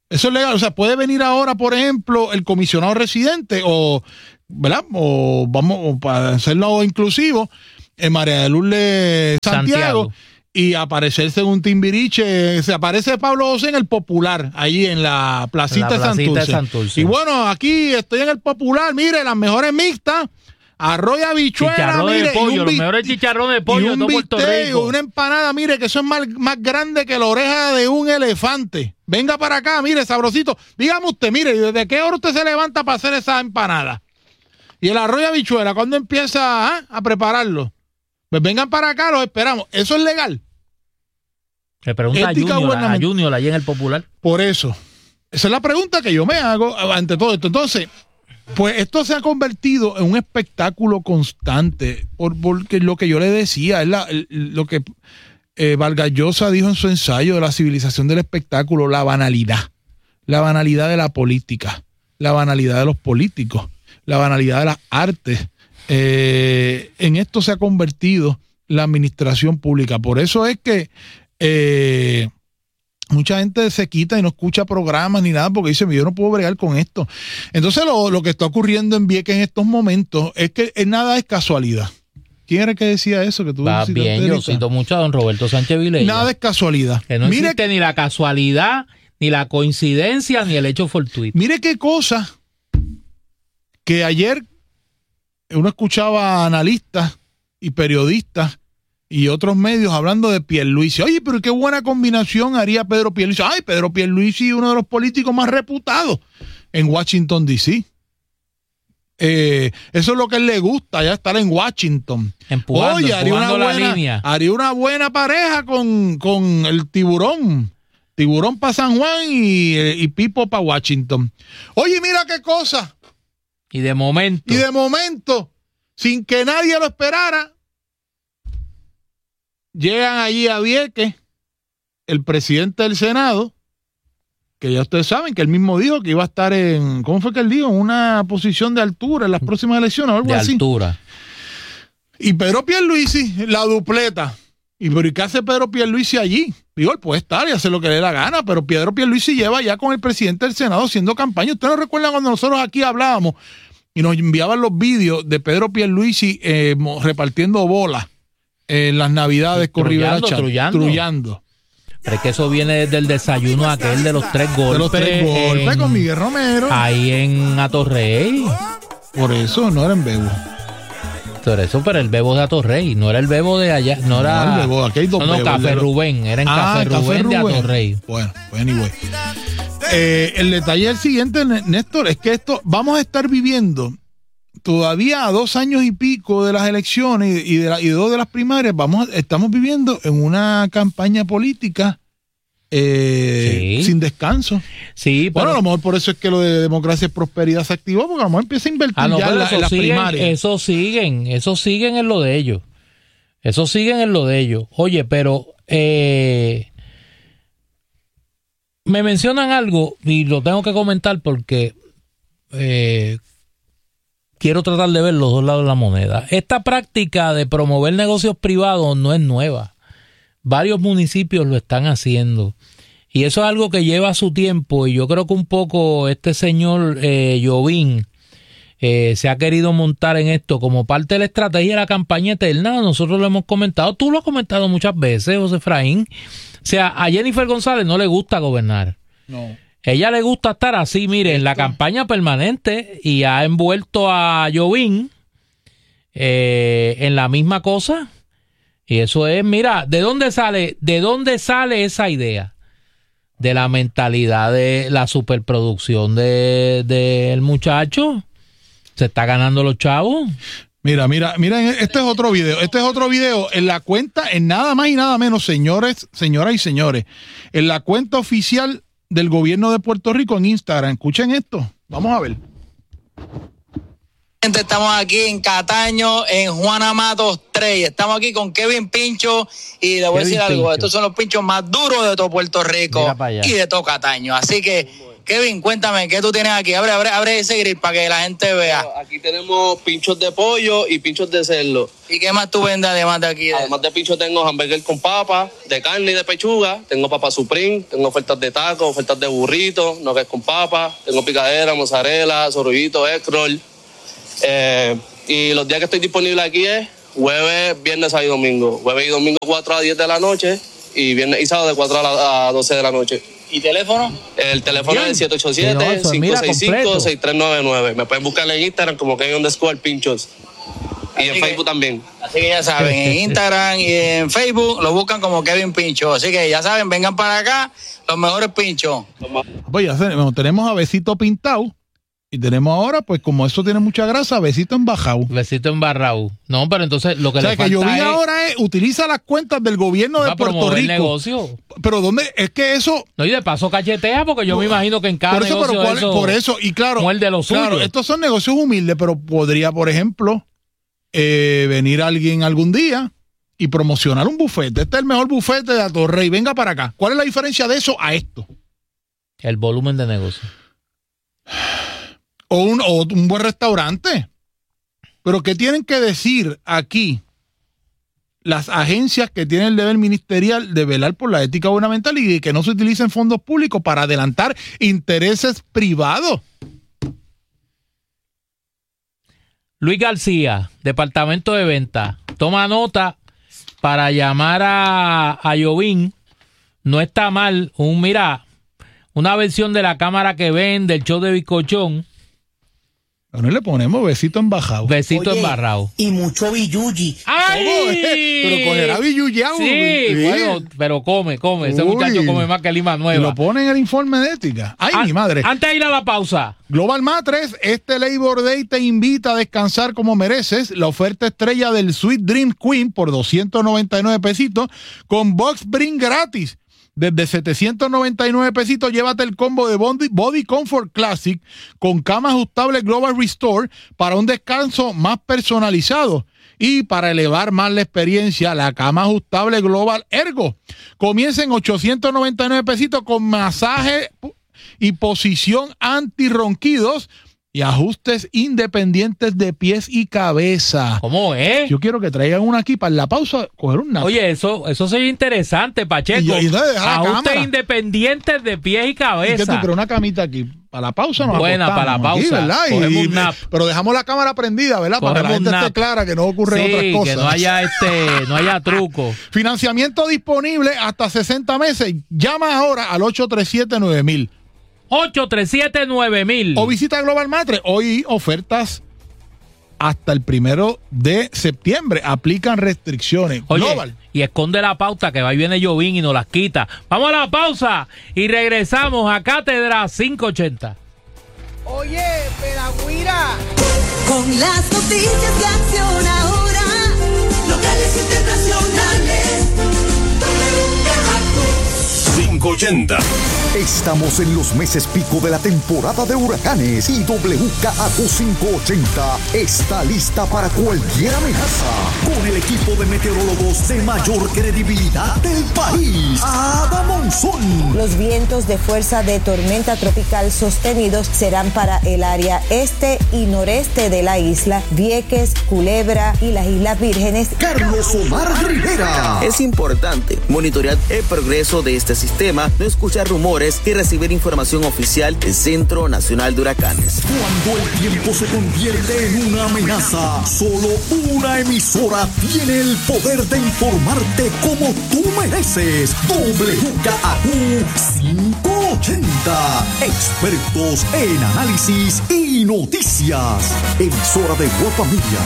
Eso es legal. O sea, puede venir ahora, por ejemplo, el comisionado residente o, ¿verdad? O vamos, o para hacerlo inclusivo, en María de Lourdes Santiago, Santiago. Y aparecerse un Timbiriche, se aparece Pablo José en el Popular, ahí en la placita, en la placita de, Santurce. de Santurce. Y bueno, aquí estoy en el Popular, mire, las mejores mixtas, arroz y habichuela, chicharrón mire, de pollo, y un los mejores chicharrones de pollo de todo Puerto Rico. Una empanada, mire, que eso es más, más grande que la oreja de un elefante. Venga para acá, mire, sabrosito. Dígame usted, mire, ¿desde qué hora usted se levanta para hacer esa empanada? Y el arroz y habichuela, ¿cuándo empieza ¿ah? a prepararlo? Pues vengan para acá, los esperamos. ¿Eso es legal? Le pregunta a Junior, a Junior allí en el Popular. Por eso. Esa es la pregunta que yo me hago ante todo esto. Entonces, pues esto se ha convertido en un espectáculo constante. Por, porque lo que yo le decía, es la, lo que eh, Vargas Llosa dijo en su ensayo de la civilización del espectáculo, la banalidad. La banalidad de la política. La banalidad de los políticos. La banalidad de las artes. Eh, en esto se ha convertido la administración pública. Por eso es que eh, mucha gente se quita y no escucha programas ni nada porque dice, yo no puedo bregar con esto. Entonces lo, lo que está ocurriendo en Vieques en estos momentos es que nada es casualidad. ¿Quién era el que decía eso? Que tú Va bien, yo cito mucho a don Roberto Sánchez Vilella. Nada es casualidad. Que no mire, existe ni la casualidad, ni la coincidencia, ni el hecho fortuito. Mire qué cosa que ayer uno escuchaba a analistas y periodistas y otros medios hablando de Pierluisi. Oye, pero qué buena combinación haría Pedro Pierluisi. Ay, Pedro Pierluisi, uno de los políticos más reputados en Washington, D C Eh, eso es lo que a él le gusta, ya estar en Washington. Empujando, Oye, haría una, la buena, línea. haría una buena pareja con, con el Tiburón. Tiburón para San Juan y, y Pipo para Washington. Oye, mira qué cosa. Y de momento. Y de momento, sin que nadie lo esperara, llegan allí a Vieques el presidente del Senado, que ya ustedes saben que él mismo dijo que iba a estar en, ¿cómo fue que él dijo? En una posición de altura en las próximas elecciones o algo de así. De altura. Y Pedro Pierluisi, la dupleta. ¿Y pero qué hace Pedro Pierluisi allí? Digo, él puede estar y hacer lo que le dé la gana, pero Pedro Pierluisi lleva ya con el presidente del Senado haciendo campaña. ¿Ustedes no recuerdan cuando nosotros aquí hablábamos y nos enviaban los vídeos de Pedro Pierluisi eh, repartiendo bolas en las Navidades con Rivera Chat? Trullando. Trullando. Pero es que eso viene desde el desayuno aquel de los tres golpes. De los tres golpes en, con Miguel Romero. Ahí en Atorrey. Por eso no era en Bebo. Por eso, pero el Bebo de Atorrey, no era el Bebo de allá, no era. No, el Bebo, aquí hay dos no, no, Bebos, Café los... Rubén, era en ah, Café, Café Rubén, Rubén de Atorrey. Bueno, pues anyway. Eh, el detalle es el siguiente, Néstor, es que esto vamos a estar viviendo todavía a dos años y pico de las elecciones y de, la, y de dos de las primarias, vamos, estamos viviendo en una campaña política eh, sí. sin descanso. Sí, bueno, pero, a lo mejor por eso es que lo de democracia y prosperidad se activó, porque a lo mejor empieza a invertir ah, no, ya en, la, en las siguen, primarias. Eso siguen, eso siguen en lo de ellos. Eso siguen en lo de ellos. Oye, pero eh, me mencionan algo y lo tengo que comentar porque eh, quiero tratar de ver los dos lados de la moneda. Esta práctica de promover negocios privados no es nueva. Varios municipios lo están haciendo. Y eso es algo que lleva su tiempo. Y yo creo que un poco este señor eh, Jovín eh, se ha querido montar en esto como parte de la estrategia de la campaña eterna. Nosotros lo hemos comentado. Tú lo has comentado muchas veces, José Efraín. O sea, a Jennifer González no le gusta gobernar. No. Ella le gusta estar así, mire, en la campaña permanente y ha envuelto a Jovín eh, en la misma cosa. Y eso es, mira, ¿de dónde sale, de dónde sale esa idea? De la mentalidad de la superproducción de del muchacho. Se está ganando los chavos. Mira, mira, mira, este es otro video. Este es otro video en la cuenta, en nada más y nada menos, señores, señoras y señores, en la cuenta oficial del gobierno de Puerto Rico en Instagram. Escuchen esto. Vamos a ver. Estamos aquí en Cataño, en Juana Matos tres. Estamos aquí con Kevin Pincho y le voy Kevin a decir algo. Pincho. Estos son los pinchos más duros de todo Puerto Rico y de todo Cataño. Así que Kevin, cuéntame, ¿qué tú tienes aquí? Abre, abre, abre ese grill para que la gente vea. Aquí tenemos pinchos de pollo y pinchos de cerdo. ¿Y qué más tú vendes además de aquí? Además de pinchos tengo hamburger con papa, de carne y de pechuga. Tengo papa supreme, tengo ofertas de tacos, ofertas de burritos, nuggets con papa. Tengo picadera, mozzarella, zorrillito, egg roll. Eh, y los días que estoy disponible aquí es jueves, viernes, sábado y domingo. Jueves y domingo cuatro a diez de la noche y viernes y sábado de cuatro a doce de la noche. ¿Y teléfono? El teléfono Bien. Es siete ocho siete, cinco seis cinco, seis tres nueve nueve. Me pueden buscar en Instagram como Kevin underscore Pinchos. Y así en que, Facebook también. Así que ya saben, en Instagram y en Facebook lo buscan como Kevin Pincho. Así que ya saben, vengan para acá, los mejores pinchos. Pues ya tenemos, tenemos a Besito Pintado. Y tenemos ahora, pues como eso tiene mucha grasa, besito embarrado. Besito embarrado. No, pero entonces lo que o sea, le que falta yo vi es... ahora es, utiliza las cuentas del gobierno de Puerto Rico. El negocio. Pero ¿dónde? Es que eso... No, y de paso cachetea, porque yo no, me imagino que en cada por eso, negocio pero cuál, eso... Por eso, y claro... Como el de los claro, suyos. Estos son negocios humildes, pero podría, por ejemplo, eh, venir alguien algún día y promocionar un bufete. Este es el mejor bufete de Atorrey. Venga para acá. ¿Cuál es la diferencia de eso a esto? El volumen de negocio. O un, o un buen restaurante. Pero ¿qué tienen que decir aquí las agencias que tienen el deber ministerial de velar por la ética gubernamental y de que no se utilicen fondos públicos para adelantar intereses privados? Luis García, Departamento de Venta, toma nota para llamar a, a Jovín. No está mal, un mira, una versión de la cámara que ven del show de Bizcochón. Bueno, le ponemos besito embajado. Besito Oye, embarrado. Y mucho billuyi. ¡Ay! Pero cogerá billuyeado. Sí, sí, bueno, pero come, come. Ese Uy. muchacho come más que Lima Nueva. Y lo pone en el informe de ética. ¡Ay, An- mi madre! Antes de ir a la pausa. Global Matres, este Labor Day te invita a descansar como mereces. La oferta estrella del Sweet Dream Queen por doscientos noventa y nueve pesitos con Box Spring gratis. Desde setecientos noventa y nueve pesitos, llévate el combo de Body, Body Comfort Classic con cama ajustable Global Restore para un descanso más personalizado. Y para elevar más la experiencia, la cama ajustable Global Ergo. Comienza en ochocientos noventa y nueve pesitos con masaje y posición anti-ronquidos y ajustes independientes de pies y cabeza. ¿Cómo es? Yo quiero que traigan una aquí para la pausa, coger un nap. Oye, eso eso sería interesante, Pacheco. Y yo, y ajustes independientes de pies y cabeza. ¿Y qué tú crees? Una camita aquí. Para la pausa nos Buena, para la pausa. Aquí, ¿verdad? Cogemos un nap. Pero dejamos la cámara prendida, ¿verdad? Cogemos para que la gente esté clara que no ocurren sí, otras cosas. que no haya, este, no haya truco. Financiamiento disponible hasta sesenta meses. Llama ahora al ocho tres siete nueve mil. ocho tres siete nueve mil. O visita Global Matres. Hoy ofertas hasta el primero de septiembre. Aplican restricciones. Oye, Global. Y esconde la pauta que va y viene Jovín y nos las quita. Vamos a la pausa y regresamos a Cátedra quinientos ochenta. Oye, Peragüira. Con las noticias de Acción Ahora, locales e internacionales. quinientos ochenta. Estamos en los meses pico de la temporada de huracanes y W K A Q quinientos ochenta está lista para cualquier amenaza con el equipo de meteorólogos de mayor credibilidad del país, Ada Monzón. Los vientos de fuerza de tormenta tropical sostenidos serán para el área este y noreste de la isla, Vieques, Culebra y las Islas Vírgenes. Carlos Omar Rivera. Es importante monitorear el progreso de este sistema, no escuchar rumores y recibir información oficial del Centro Nacional de Huracanes. Cuando el tiempo se convierte en una amenaza, solo una emisora tiene el poder de informarte como tú mereces. W K A Q quinientos ochenta. Expertos en análisis y noticias. Emisora de Guapamiria.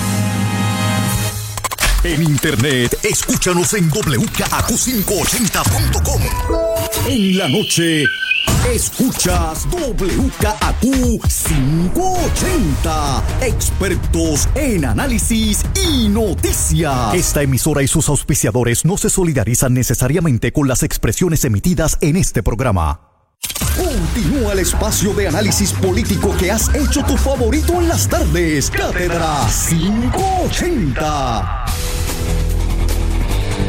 En internet, escúchanos en w k a q quinientos ochenta punto com. En la noche, escuchas W K A Q quinientos ochenta. Expertos en análisis y noticias. Esta emisora y sus auspiciadores no se solidarizan necesariamente con las expresiones emitidas en este programa. Continúa el espacio de análisis político que has hecho tu favorito en las tardes. Cátedra quinientos ochenta.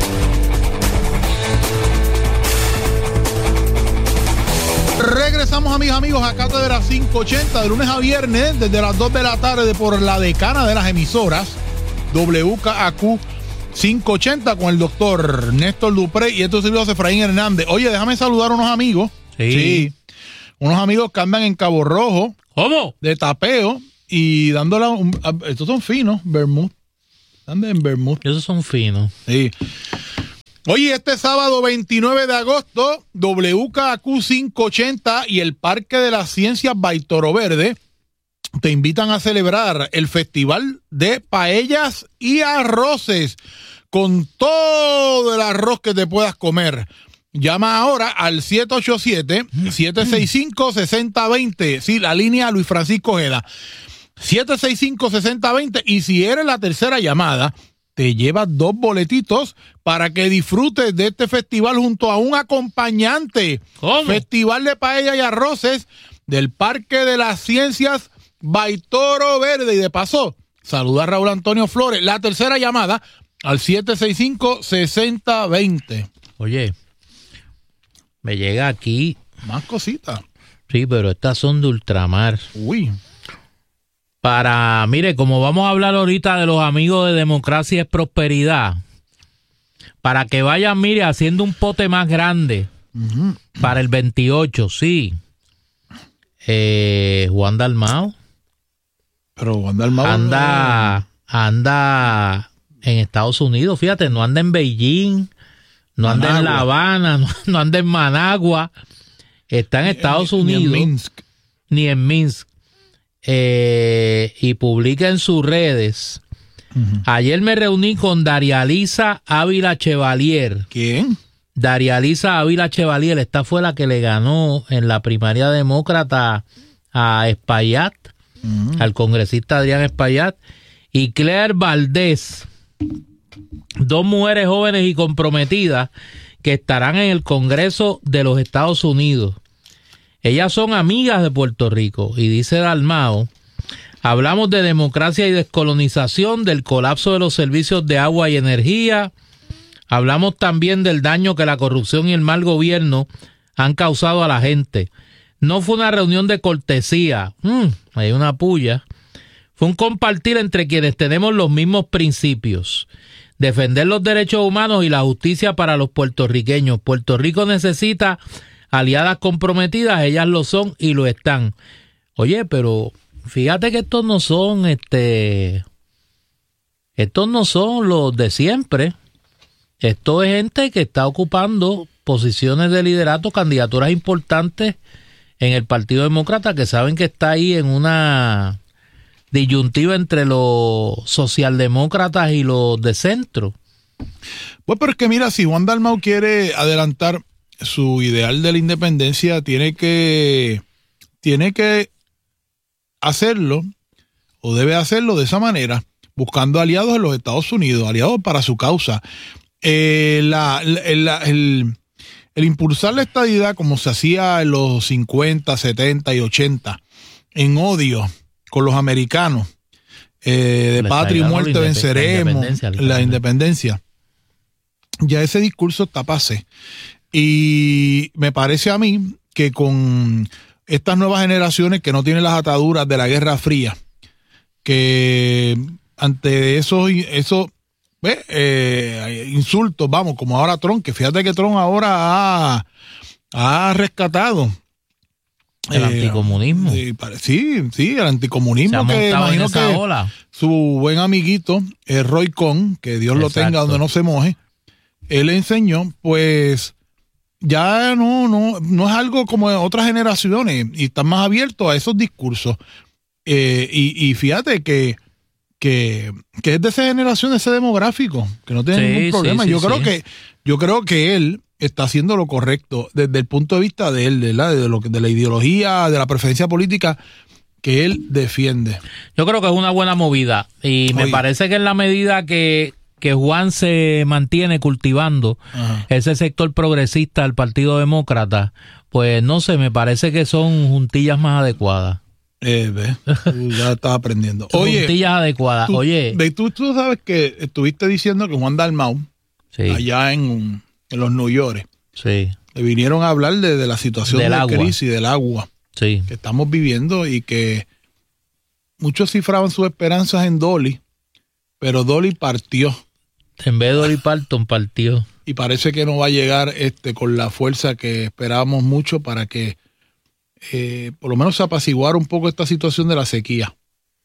Regresamos mis amigos, a Cátedra quinientos ochenta, de lunes a viernes, desde las dos de la tarde, por la decana de las emisoras, W K A Q quinientos ochenta, con el doctor Néstor Dupré y estos servidores Efraín Hernández. Oye, déjame saludar a unos amigos. Sí. sí. Unos amigos que andan en Cabo Rojo. ¿Cómo? De tapeo y dándole un... Estos son finos, Bermud. Andan en Bermud. Esos son finos. Sí. Oye, este sábado veintinueve de agosto, W K A Q quinientos ochenta y el Parque de las Ciencias Baitoro Verde te invitan a celebrar el Festival de Paellas y Arroces con todo el arroz que te puedas comer. Llama ahora al siete ocho siete, siete seis cinco, seis cero dos cero. Sí, la línea Luis Francisco Ojeda. siete seis cinco, seis cero dos cero. Y si eres la tercera llamada, te llevas dos boletitos para que disfrutes de este festival junto a un acompañante. ¿Cómo? Festival de Paella y Arroces del Parque de las Ciencias Baitoro Verde. Y de paso, saluda a Raúl Antonio Flores. La tercera llamada al siete seis cinco, seis cero dos cero. Oye, me llega aquí. Más cositas. Sí, pero estas son de ultramar. Uy. Para, mire, como vamos a hablar ahorita de los amigos de Democracia es Prosperidad, para que vayan, mire, haciendo un pote más grande uh-huh. para el veintiocho, sí. Eh, Juan Dalmau. Pero Juan Dalmau anda, anda en Estados Unidos, fíjate, no anda en Beijing, no anda Managua. en La Habana, no, no anda en Managua, está en Estados ni, Unidos. Ni en Minsk. Ni en Minsk. Eh, y publica en sus redes. Uh-huh. Ayer me reuní con Darialisa Ávila Chevalier. ¿Quién? Darialisa Ávila Chevalier, esta fue la que le ganó en la primaria demócrata a Espaillat, uh-huh. al congresista Adrián Espaillat, y Claire Valdés, dos mujeres jóvenes y comprometidas que estarán en el Congreso de los Estados Unidos. Ellas son amigas de Puerto Rico y dice Dalmau, hablamos de democracia y descolonización, del colapso de los servicios de agua y energía, hablamos también del daño que la corrupción y el mal gobierno han causado a la gente. No fue una reunión de cortesía, mm, hay una puya, fue un compartir entre quienes tenemos los mismos principios, defender los derechos humanos y la justicia para los puertorriqueños. Puerto Rico necesita aliadas comprometidas, ellas lo son y lo están. Oye, pero fíjate que estos no son, este, estos no son los de siempre. Esto es gente que está ocupando posiciones de liderato, candidaturas importantes en el Partido Demócrata, que saben que está ahí en una disyuntiva entre los socialdemócratas y los de centro. Pues pero es que mira, si Juan Dalmau quiere adelantar su ideal de la independencia, tiene que tiene que hacerlo o debe hacerlo de esa manera, buscando aliados en los Estados Unidos, aliados para su causa. Eh, la, la, la, el, el impulsar la estadidad como se hacía en los cincuenta, setenta y ochenta, en odio con los americanos, eh, de patria y muerte venceremos, la independencia, la independencia, ya ese discurso está pasé. Y me parece a mí que con estas nuevas generaciones que no tienen las ataduras de la Guerra Fría, que ante esos, esos eh, insultos, vamos, como ahora Trump, que fíjate que Trump ahora ha, ha rescatado el eh, anticomunismo. Sí, sí, el anticomunismo, que imagino que ola. Su buen amiguito, eh, Roy Cohn, que Dios Exacto. lo tenga donde no se moje, él enseñó, pues ya no, no, no es algo como en otras generaciones y están más abiertos a esos discursos. Eh, y, y fíjate que, que, que es de esa generación, de ese demográfico, que no tiene sí, ningún problema. Sí, yo sí, creo sí. que, yo creo que él está haciendo lo correcto desde el punto de vista de él, de la, de, lo, de la ideología, de la preferencia política que él defiende. Yo creo que es una buena movida y Oye. me parece que en la medida que que Juan se mantiene cultivando Ajá. ese sector progresista del Partido Demócrata, pues no sé, me parece que son juntillas más adecuadas. Eh, ve, tú ya estás aprendiendo. Oye, juntillas adecuadas. Tú, Oye, ve, tú, tú sabes que estuviste diciendo que Juan Dalmau, sí. allá en, en los New York, sí. le vinieron a hablar de, de la situación del de agua. crisis del agua. sí. que estamos viviendo y que muchos cifraban sus esperanzas en Dolly, pero Dolly partió. En vez de Dolly Parton, partió. Y parece que no va a llegar este con la fuerza que esperábamos mucho para que eh, por lo menos se apaciguara un poco esta situación de la sequía.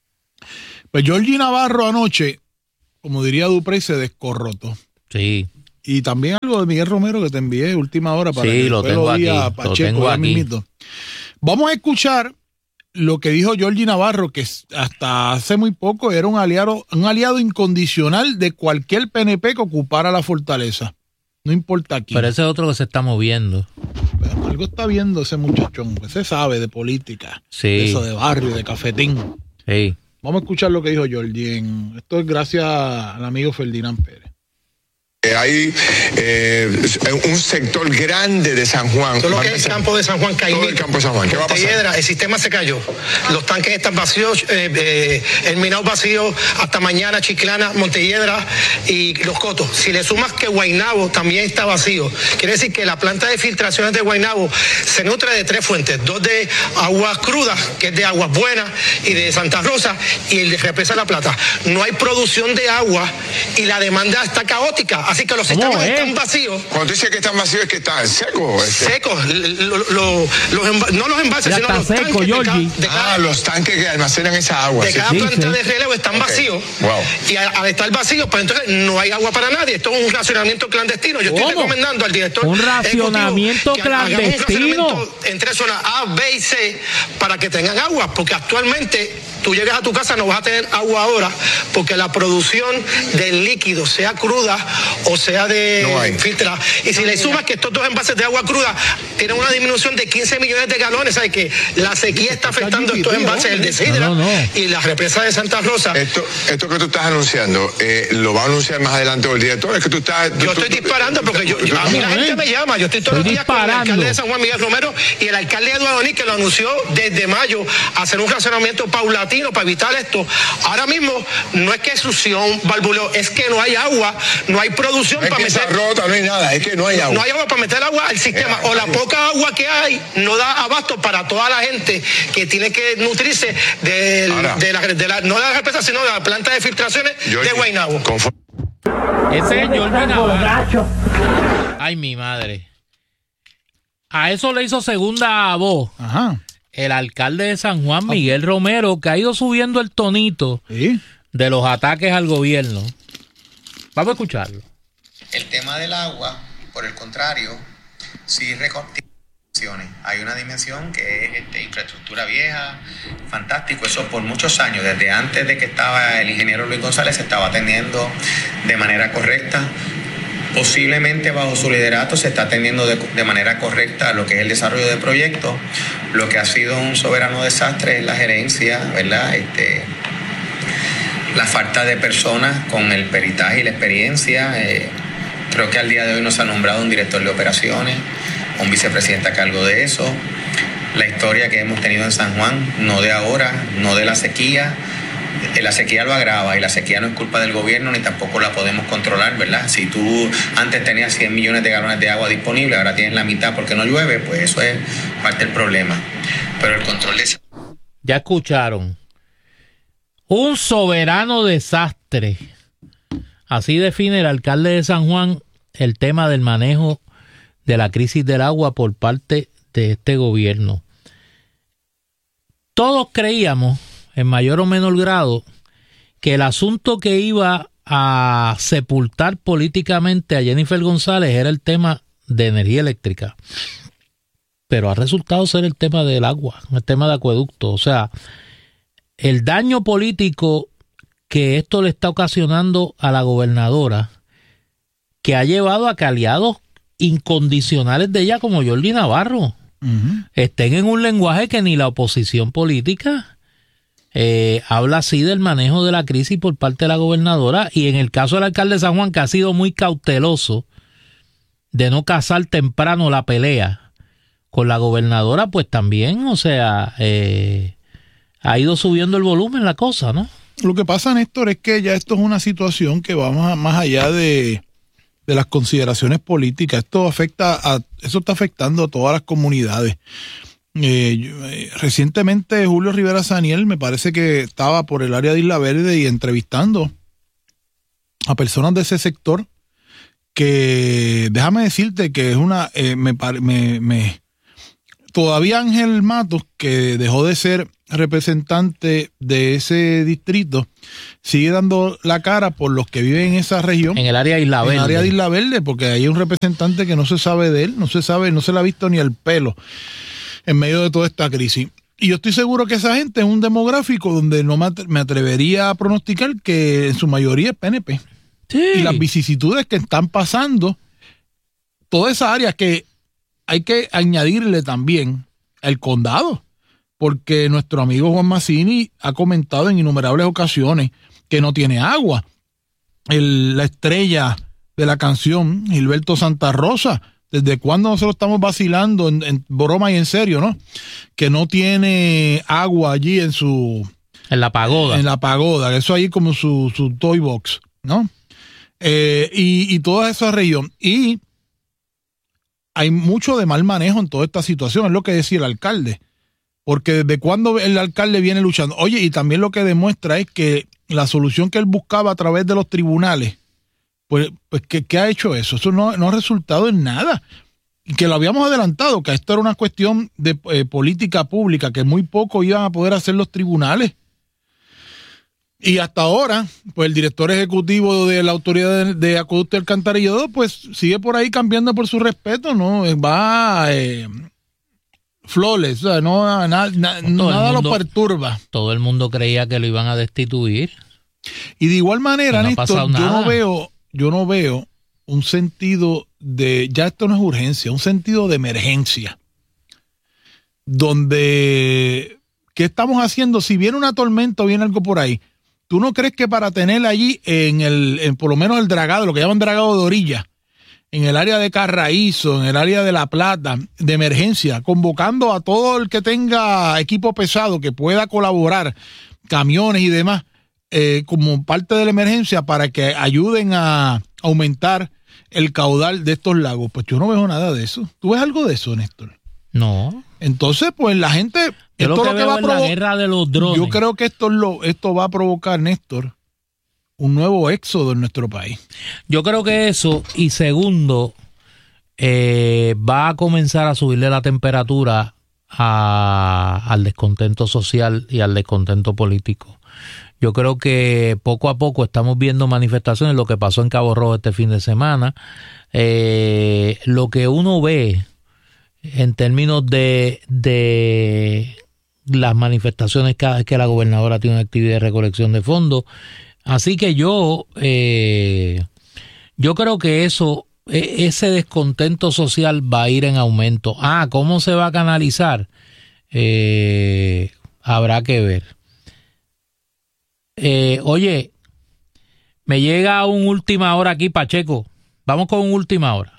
Pues Georgie Navarro anoche, como diría Duprey, se descorrotó. Sí. Y también algo de Miguel Romero que te envié última hora para sí, que lo tengo lo aquí, diga Pacheco, lo tengo aquí. Mismito. Vamos a escuchar lo que dijo Georgie Navarro, que hasta hace muy poco era un aliado, un aliado incondicional de cualquier P N P que ocupara la fortaleza. No importa aquí. Pero ese es otro que se está moviendo. Pero algo está viendo ese muchachón, que se sabe de política, sí. de eso de barrio, de cafetín. Sí. Vamos a escuchar lo que dijo Georgie. En, esto es gracias al amigo Ferdinand Pérez. Eh, hay eh, un sector grande de San Juan. Todo lo que es el campo de San Juan Caimito. Todo el campo de San Juan. ¿Qué va a pasar? Piedra, el sistema se cayó. Los tanques están vacíos, eh, eh, el minado vacío hasta mañana, Chiclana, Montelledra y Los Cotos. Si le sumas que Guaynabo también está vacío, quiere decir que la planta de filtraciones de Guaynabo se nutre de tres fuentes. Dos de aguas crudas, que es de Aguas Buenas y de Santa Rosa, y el de Represa La Plata. No hay producción de agua y la demanda está caótica. Así que los sistemas eh? están vacíos. Cuando dices que están vacíos es que están secos. Este. Secos. Lo, lo, los emba- no los envases, ya sino los seco, tanques. De ca- de cada, ah, los tanques que almacenan esa agua. De sí. cada sí, planta sí. de relevo están okay. vacíos. Wow. Y al, al estar vacíos, pues entonces no hay agua para nadie. Esto es un racionamiento clandestino. Yo estoy ¿Cómo? recomendando al director. Un racionamiento que clandestino. hagamos un racionamiento entre zonas A, B y C para que tengan agua. Porque actualmente tú llegas a tu casa, no vas a tener agua ahora, porque la producción del líquido, sea cruda o sea de no filtra, y si le sumas que estos dos envases de agua cruda tienen una disminución de quince millones de galones, ¿sabes? Que la sequía está afectando estos envases, el de Sidra no, no, no. y la represa de Santa Rosa. Esto, esto que tú estás anunciando, eh, ¿lo va a anunciar más adelante el director? Es que tú estás... Yo tú, estoy tú, disparando porque yo, yo, a mí la gente me llama, yo estoy todos los días con el alcalde de San Juan, Miguel Romero, y el alcalde Eduardo Onís, que lo anunció desde mayo, hacer un racionamiento paulatino para evitar esto. Ahora mismo no es que es succión, barbuleo, es que no hay agua, no hay producción no para meter... Rota, no hay nada, es que no hay agua. No hay agua para meter agua al sistema, o la poca agua que hay no da abasto para toda la gente que tiene que nutrirse de, Ahora, de, la, de la, no de la represa, sino de la planta de filtraciones yo, de Guaynabo. Ese es Georgie Navarro. Ay, mi madre. A eso le hizo segunda voz. Ajá. El alcalde de San Juan, Miguel Romero, que ha ido subiendo el tonito ¿Sí? de los ataques al gobierno. Vamos a escucharlo. El tema del agua, por el contrario, sí recorta. Hay una dimensión que es este, infraestructura vieja, fantástico, eso por muchos años, desde antes de que estaba el ingeniero Luis González, se estaba atendiendo de manera correcta. Posiblemente bajo su liderato se está atendiendo de, de manera correcta lo que es el desarrollo de proyectos. Lo que ha sido un soberano desastre es la gerencia, ¿verdad? Este, la falta de personas con el peritaje y la experiencia. Eh, creo que al día de hoy no se ha nombrado un director de operaciones, un vicepresidente a cargo de eso. La historia que hemos tenido en San Juan, no de ahora, no de la sequía. La sequía lo agrava y la sequía no es culpa del gobierno ni tampoco la podemos controlar, ¿verdad? Si tú antes tenías cien millones de galones de agua disponibles, ahora tienes la mitad porque no llueve, pues eso es parte del problema. Pero el control de... Ya escucharon. Un soberano desastre. Así define el alcalde de San Juan el tema del manejo de la crisis del agua por parte de este gobierno. Todos creíamos, en mayor o menor grado, que el asunto que iba a sepultar políticamente a Jennifer González era el tema de energía eléctrica. Pero ha resultado ser el tema del agua, el tema de acueducto. O sea, el daño político que esto le está ocasionando a la gobernadora, que ha llevado a que aliados incondicionales de ella como Georgie Navarro uh-huh. estén en un lenguaje que ni la oposición política eh, habla así del manejo de la crisis por parte de la gobernadora, y en el caso del alcalde de San Juan, que ha sido muy cauteloso de no cazar temprano la pelea con la gobernadora, pues también, o sea, eh, ha ido subiendo el volumen la cosa, ¿no? Lo que pasa, Néstor, es que ya esto es una situación que va más, más allá de, de las consideraciones políticas. Esto afecta a, eso está afectando a todas las comunidades. Eh, eh, recientemente Julio Rivera Saniel me parece que estaba por el área de Isla Verde y entrevistando a personas de ese sector que, déjame decirte que es una, eh, me, me, me todavía Ángel Matos, que dejó de ser representante de ese distrito, sigue dando la cara por los que viven en esa región. En el área de Isla Verde. En el área de Isla Verde, porque hay un representante que no se sabe de él, no se sabe, no se le ha visto ni el pelo en medio de toda esta crisis. Y yo estoy seguro que esa gente es un demográfico donde no me atrevería a pronosticar que en su mayoría es P N P. Sí. Y las vicisitudes que están pasando, toda esa área que hay que añadirle también el condado, porque nuestro amigo Juan Mazzini ha comentado en innumerables ocasiones que no tiene agua. El, la estrella de la canción, Gilberto Santa Rosa, ¿desde cuándo nosotros estamos vacilando en, en broma y en serio, no? Que no tiene agua allí en su... En la pagoda. En la pagoda, eso ahí como su, su toy box, ¿no? Eh, y, y toda esa región. Y hay mucho de mal manejo en toda esta situación, es lo que decía el alcalde. Porque desde cuándo el alcalde viene luchando. Oye, y también lo que demuestra es que la solución que él buscaba a través de los tribunales, pues, pues ¿qué, qué ha hecho eso? Eso no, no ha resultado en nada. Y que lo habíamos adelantado, que esto era una cuestión de eh, política pública, que muy poco iban a poder hacer los tribunales. Y hasta ahora, pues el director ejecutivo de la Autoridad de, de Acueducto y Alcantarillado, pues sigue por ahí cambiando por su respeto, ¿no? Va eh, flores, o sea, no, na, na, no, nada mundo, lo perturba. Todo el mundo creía que lo iban a destituir. Y de igual manera, no Néstor, yo no veo, yo no veo un sentido de, ya esto no es urgencia, un sentido de emergencia. Donde, ¿qué estamos haciendo? Si viene una tormenta o viene algo por ahí, ¿tú no crees que para tener allí en el, en por lo menos el dragado, lo que llaman dragado de orilla, en el área de Carraízo, en el área de La Plata, de emergencia, convocando a todo el que tenga equipo pesado que pueda colaborar, camiones y demás, eh, como parte de la emergencia para que ayuden a aumentar el caudal de estos lagos? Pues yo no veo nada de eso. ¿Tú ves algo de eso, Néstor? No. Entonces, pues la gente... Yo esto lo que, lo que veo va a es la provo- guerra de los drones. Yo creo que esto, es lo, esto va a provocar, Néstor, un nuevo éxodo en nuestro país. Yo creo que eso, y segundo, eh, va a comenzar a subirle la temperatura a, al descontento social y al descontento político. Yo creo que poco a poco estamos viendo manifestaciones, lo que pasó en Cabo Rojo este fin de semana, eh, lo que uno ve en términos de, de las manifestaciones cada vez que la gobernadora tiene una actividad de recolección de fondos. Así que yo, eh, yo creo que eso, ese descontento social va a ir en aumento. Ah, ¿cómo se va a canalizar? Eh, habrá que ver. Eh, oye, me llega un última hora aquí, Pacheco. Vamos con un última hora.